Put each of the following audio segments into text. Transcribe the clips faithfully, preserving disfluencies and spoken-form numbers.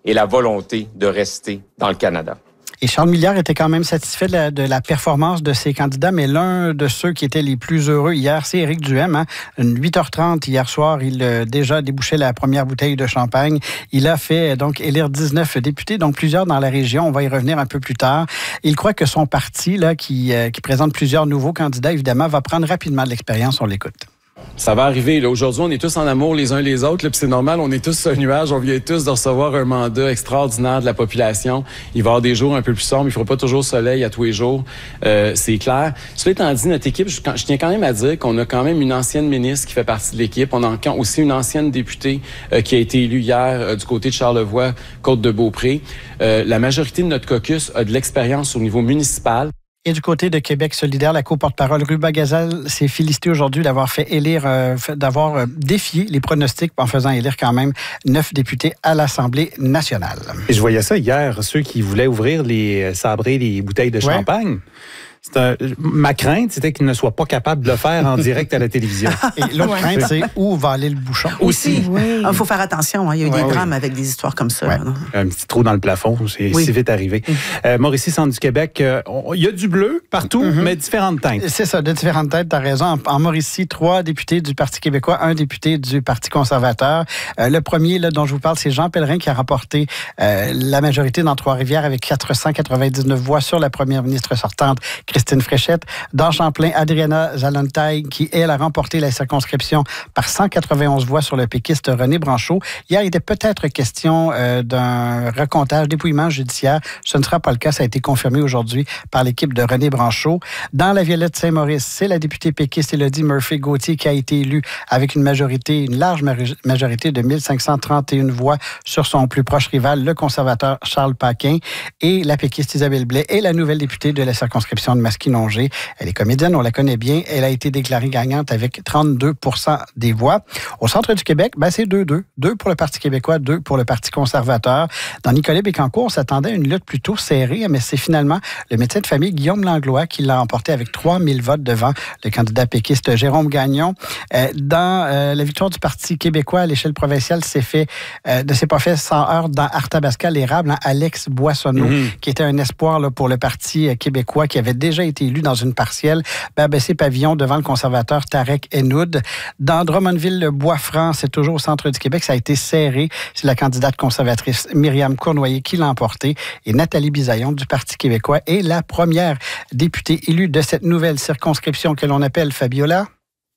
et la volonté de rester dans le Canada. Et Charles Milliard était quand même satisfait de la, de la performance de ses candidats, mais l'un de ceux qui étaient les plus heureux hier, c'est Éric Duhem. Hein. huit heures trente hier soir, il a déjà débouché la première bouteille de champagne. Il a fait donc élire dix-neuf députés, donc plusieurs dans la région. On va y revenir un peu plus tard. Il croit que son parti, là, qui, euh, qui présente plusieurs nouveaux candidats, évidemment, va prendre rapidement de l'expérience. On l'écoute. Ça va arriver. Là. Aujourd'hui, on est tous en amour les uns les autres. Là, puis c'est normal, on est tous sur un nuage. On vient tous de recevoir un mandat extraordinaire de la population. Il va y avoir des jours un peu plus sombres. Il ne fera pas toujours soleil à tous les jours. Euh, c'est clair. Cela étant dit, notre équipe, je, je tiens quand même à dire qu'on a quand même une ancienne ministre qui fait partie de l'équipe. On a aussi une ancienne députée euh, qui a été élue hier euh, du côté de Charlevoix, Côte-de-Beaupré. Euh, la majorité de notre caucus a de l'expérience au niveau municipal. Et du côté de Québec solidaire, la co-porte-parole Ruba Gazal s'est félicitée aujourd'hui d'avoir fait élire, euh, d'avoir euh, défié les pronostics en faisant élire quand même neuf députés à l'Assemblée nationale. Et je voyais ça hier, ceux qui voulaient ouvrir les sabrer les bouteilles de ouais. champagne. C'est un, ma crainte, c'était qu'il ne soit pas capable de le faire en direct à la télévision. Et l'autre ouais. crainte, c'est où va aller le bouchon. Aussi. Il oui. faut faire attention. Hein. Il y a eu ouais, des drames oui. avec des histoires comme ça. Ouais. Là, un petit trou dans le plafond, c'est oui. si vite arrivé. Mm. Euh, Mauricie, Centre du Québec, euh, on, il y a du bleu partout, mm-hmm. mais différentes teintes. C'est ça, de différentes teintes, tu as raison. En, en Mauricie, trois députés du Parti québécois, un député du Parti conservateur. Euh, le premier là, dont je vous parle, c'est Jean Pellerin qui a remporté euh, la majorité dans Trois-Rivières avec quatre cent quatre-vingt-dix-neuf voix sur la première ministre sortante, Christine Fréchette. Dans Champlain, Adriana Zalantaï, qui, elle, a remporté la circonscription par cent quatre-vingt-onze voix sur le péquiste René Branchot. Hier, il était peut-être question euh, d'un recomptage, dépouillement judiciaire. Ce ne sera pas le cas. Ça a été confirmé aujourd'hui par l'équipe de René Branchot. Dans la Violette-Saint-Maurice, c'est la députée péquiste Élodie Murphy-Gauthier qui a été élue avec une majorité, une large majorité de mille cinq cent trente et une voix sur son plus proche rival, le conservateur Charles Paquin. Et la péquiste Isabelle Blais est la nouvelle députée de la circonscription de Masquinongé. Elle est comédienne, on la connaît bien. Elle a été déclarée gagnante avec trente-deux pour cent des voix. Au centre du Québec, ben c'est deux deux. Deux pour le Parti québécois, deux pour le Parti conservateur. Dans Nicolet-Bécancour, on s'attendait à une lutte plutôt serrée, mais c'est finalement le médecin de famille Guillaume Langlois qui l'a emporté avec trois mille votes devant le candidat péquiste Jérôme Gagnon. Euh, dans euh, la victoire du Parti québécois à l'échelle provinciale, c'est fait, euh, ne s'est pas fait sans heurts dans Arthabasca, l'érable, hein, Alex Boissonneau, mm-hmm. qui était un espoir là, pour le Parti québécois, qui avait déjà été élu dans une partielle, ben, baissé pavillon devant le conservateur Tarek Enoud. Dans Drummondville-le-Bois-Franc, c'est toujours au centre du Québec, ça a été serré. C'est la candidate conservatrice Myriam Cournoyer qui l'a emporté. Et Nathalie Bisaillon du Parti québécois est la première députée élue de cette nouvelle circonscription que l'on appelle Fabiola.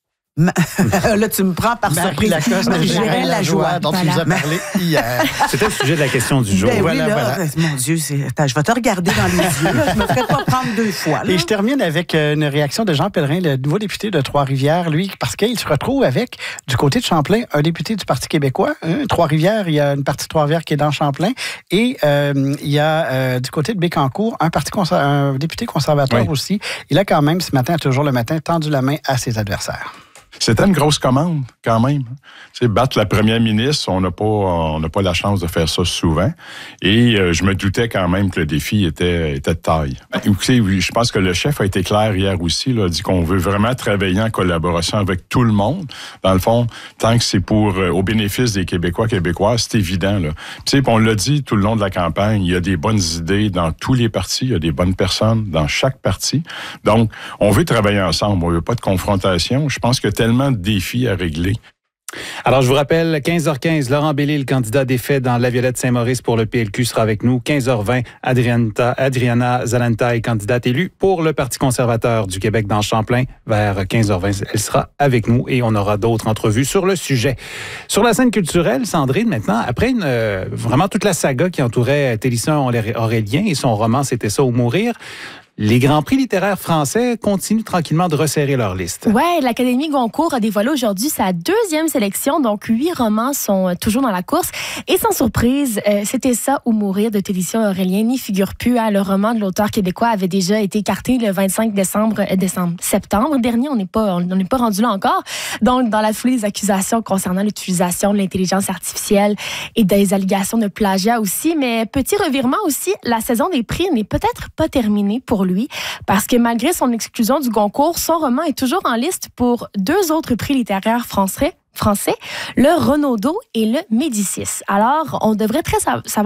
Là, tu me prends par Marie surprise. Lacoste, Marie la joie dont voilà. tu nous as parlé hier. C'était le sujet de la question du jour. Ben voilà, oui, là, voilà. Mon Dieu, c'est... Attends, je vais te regarder dans les yeux. Là. Je me ferai pas prendre deux fois. Là. Et je termine avec une réaction de Jean Pellerin, le nouveau député de Trois-Rivières, lui, parce qu'il se retrouve avec, du côté de Champlain, un député du Parti québécois. Hein, Trois-Rivières, il y a une partie de Trois-Rivières qui est dans Champlain. Et euh, il y a, euh, du côté de Bécancour, un, parti conser- un député conservateur oui. aussi. Il a quand même, ce matin, toujours le matin, tendu la main à ses adversaires. C'était une grosse commande, quand même. Tu sais, battre la première ministre, on n'a pas, on n'a pas la chance de faire ça souvent. Et euh, je me doutais quand même que le défi était, était de taille. Ben, écoutez, oui, je pense que le chef a été clair hier aussi, là, a dit qu'on veut vraiment travailler en collaboration avec tout le monde. Dans le fond, tant que c'est pour euh, au bénéfice des Québécois, Québécoises, c'est évident. Là. Tu sais, on l'a dit tout le long de la campagne, il y a des bonnes idées dans tous les partis, il y a des bonnes personnes dans chaque parti. Donc, on veut travailler ensemble, on veut pas de confrontation. Je pense que tellement de défis à régler. Alors, je vous rappelle, quinze heures quinze, Laurent Bellil, le candidat défait dans la Violette-Saint-Maurice pour le P L Q, sera avec nous. quinze heures vingt, Adriana, Adriana Zalantaï, candidate élue pour le Parti conservateur du Québec dans Champlain. Vers quinze heures vingt, elle sera avec nous et on aura d'autres entrevues sur le sujet. Sur la scène culturelle, Sandrine, maintenant, après une, euh, vraiment toute la saga qui entourait Télisson Aurélien et son roman « C'était ça ou mourir », les Grands Prix littéraires français continuent tranquillement de resserrer leur liste. Oui, l'Académie Goncourt a dévoilé aujourd'hui sa deuxième sélection, donc huit romans sont toujours dans la course. Et sans surprise, euh, C'était ça ou mourir de Télisson Aurélien n'y figure plus. Hein. Le roman de l'auteur québécois avait déjà été écarté le vingt-cinq décembre, euh, décembre, septembre dernier. On n'est pas, on n'est pas rendu là encore. Donc, dans la foulée des accusations concernant l'utilisation de l'intelligence artificielle et des allégations de plagiat aussi. Mais petit revirement aussi, la saison des prix n'est peut-être pas terminée pour lui, parce que malgré son exclusion du Goncourt, son roman est toujours en liste pour deux autres prix littéraires français, français le Renaudot et le Médicis. Alors, on devrait très savoir